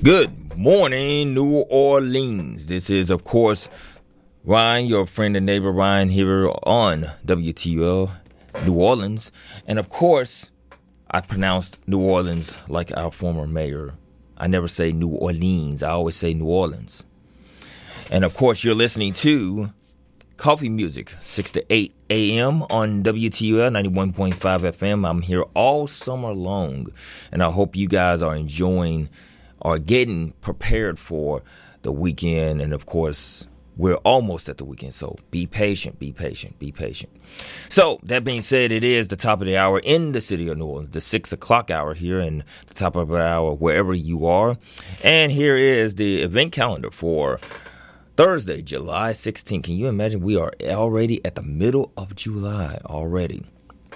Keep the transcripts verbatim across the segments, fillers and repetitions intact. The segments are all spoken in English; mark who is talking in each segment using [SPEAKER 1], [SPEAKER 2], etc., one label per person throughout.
[SPEAKER 1] Good morning, New Orleans. This is, of course, Ryan, your friend and neighbor Ryan, here on W T U L, New Orleans. And, of course, I pronounced New Orleans like our former mayor. I never say New Orleans. I always say New Orleans. And, of course, you're listening to Coffee Music, six to eight a.m. on W T U L ninety-one point five F M. I'm here all summer long, and I hope you guys are enjoying or getting prepared for the weekend. And, of course, we're almost at the weekend, so be patient, be patient, be patient. So, that being said, it is the top of the hour in the city of New Orleans, the six o'clock hour here, and the top of the hour wherever you are. And here is the event calendar for Thursday, July sixteenth. Can you imagine? We are already at the middle of July already.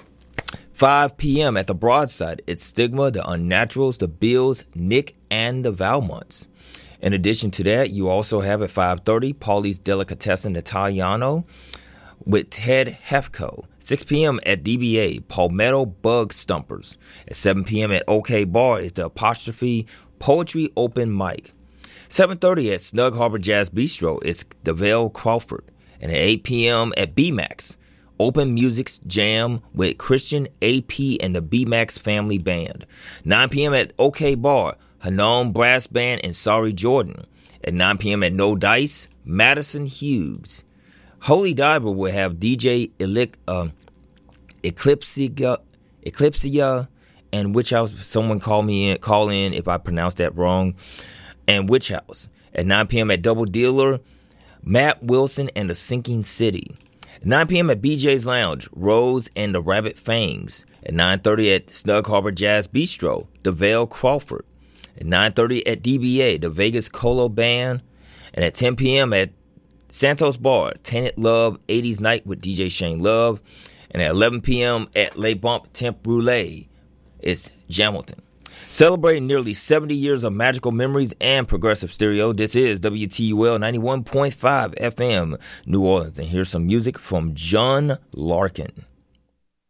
[SPEAKER 1] five p.m. at the Broadside, it's Stigma, the Unnaturals, the Bills, Nick, and the Valmonts. In addition to that, you also have at five thirty, Paulie's Delicatessen Italiano with Ted Hefco. six p.m. at D B A, Palmetto Bug Stumpers. At seven p.m. at OK Bar is the Apostrophe Poetry Open Mic. seven thirty at Snug Harbor Jazz Bistro, it's DeVale Crawford. And at eight p.m. at B-Max, Open Music's Jam with Christian A P and the B-Max Family Band. nine p.m. at OK Bar, Hanon Brass Band and Sorry Jordan. At nine p.m. at No Dice, Madison Hughes. Holy Diver will have D J Elic, uh, Eclipsia, Eclipsia, and Witch House. Someone call me in, call in if I pronounce that wrong. And Witch House. At nine p.m. at Double Dealer, Matt Wilson and the Sinking City. At nine p.m. at B J's Lounge, Rose and the Rabbit Fangs. At nine thirty at Snug Harbor Jazz Bistro, DeVale Crawford. At nine thirty at D B A, the Vegas Colo Band. And at ten p.m. at Santos Bar, Tainted Love eighties Night with D J Shane Love. And at eleven p.m. at Le Bump Temp Brûlée, it's Jamilton. Celebrating nearly seventy years of magical memories and progressive stereo, this is W T U L ninety-one point five F M, New Orleans. And here's some music from John Larkin.